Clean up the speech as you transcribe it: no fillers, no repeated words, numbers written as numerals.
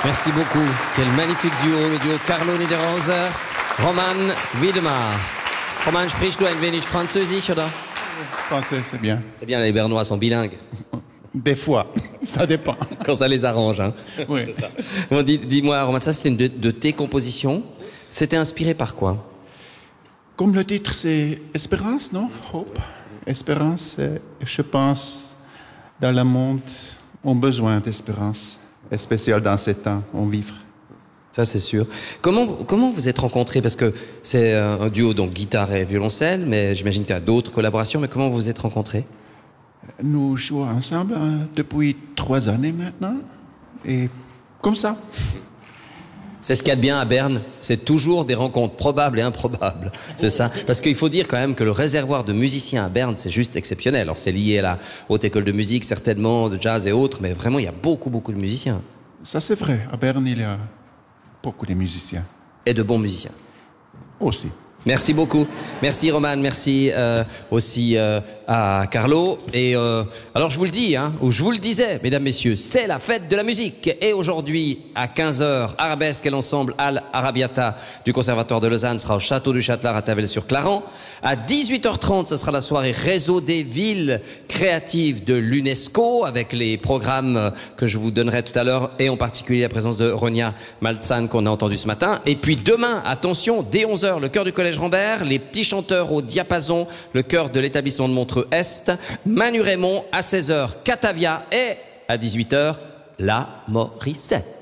Merci beaucoup. Quel magnifique duo, le duo Carlo Niederhauser, Roman Wiedemar. Roman, sprichst du ein wenig Französisch, oder? Français, c'est bien. C'est bien, les Bernois sont bilingues. Des fois, ça dépend. Quand ça les arrange, hein. Oui. C'est ça. Bon, dis-moi, Roman, ça c'était une de tes compositions. C'était inspiré par quoi? Comme le titre, c'est Espérance, non? Hope. Espérance, je pense, dans le monde, on a besoin d'espérance, et spécial dans ces temps, on vivre. Ça, c'est sûr. Comment vous êtes rencontrés? Parce que c'est un duo, donc guitare et violoncelle, mais j'imagine qu'il y a d'autres collaborations, mais comment vous vous êtes rencontrés? Nous jouons ensemble depuis 3 années maintenant, et comme ça. C'est ce qu'il y a de bien à Berne, c'est toujours des rencontres probables et improbables, c'est ça? Parce qu'il faut dire quand même que le réservoir de musiciens à Berne, c'est juste exceptionnel. Alors c'est lié à la haute école de musique, certainement, de jazz et autres, mais vraiment il y a beaucoup de musiciens. Ça c'est vrai, à Berne il y a beaucoup de musiciens. Et de bons musiciens. Aussi. Merci beaucoup. Merci Roman, merci aussi à Carlo. Et alors je vous le dis, hein, ou je vous le disais, mesdames, messieurs, c'est la fête de la musique. Et aujourd'hui, à 15h, Arabesque et l'ensemble Al Arabiata du Conservatoire de Lausanne sera au Château du Châtelard à Tavel-sur-Clarent. À 18h30, ce sera la soirée Réseau des villes créatives de l'UNESCO avec les programmes que je vous donnerai tout à l'heure et en particulier la présence de Ronia Maltzahn qu'on a entendu ce matin. Et puis demain, attention, dès 11h, le chœur du Collège Rambert, les petits chanteurs au diapason, le chœur de l'établissement de Montreux-Est, Manu Raymond à 16h, Catavia et à 18h, La Morissette.